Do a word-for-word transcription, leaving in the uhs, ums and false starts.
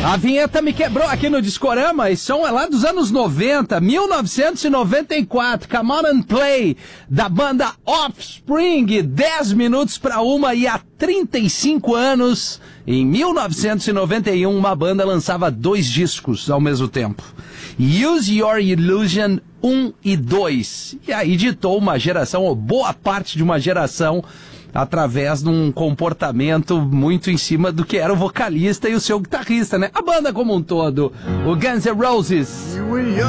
A vinheta me quebrou aqui no Discorama, e som é lá dos anos noventa, mil novecentos e noventa e quatro, Come On and Play, da banda Offspring, dez minutos para uma, e há trinta e cinco anos, em mil novecentos e noventa e um, uma banda lançava dois discos ao mesmo tempo, Use Your Illusion um e dois, e aí ditou uma geração, ou boa parte de uma geração, através de um comportamento muito em cima do que era o vocalista e o seu guitarrista, né? A banda como um todo, o Guns N' Roses.